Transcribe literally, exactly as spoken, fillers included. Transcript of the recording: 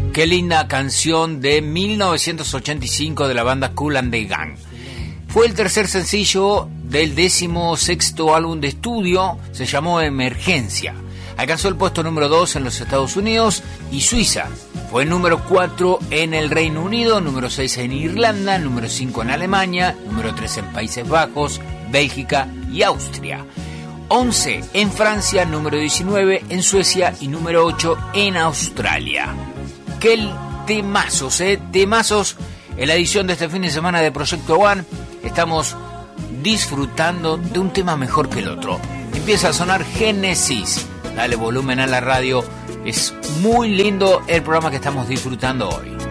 Qué linda canción de mil novecientos ochenta y cinco de la banda Kool and the Gang. Fue el tercer sencillo del décimo sexto álbum de estudio, se llamó Emergencia. Alcanzó el puesto número dos en los Estados Unidos y Suiza. Fue número cuatro en el Reino Unido, número seis en Irlanda, número cinco en Alemania, número tres en Países Bajos, Bélgica y Austria. once en Francia, número diecinueve en Suecia y número ocho en Australia. ¡Qué temazos, eh! Temazos en la edición de este fin de semana de Proyecto One. Estamos disfrutando de un tema mejor que el otro. Empieza a sonar Génesis. Dale volumen a la radio. Es muy lindo el programa que estamos disfrutando hoy.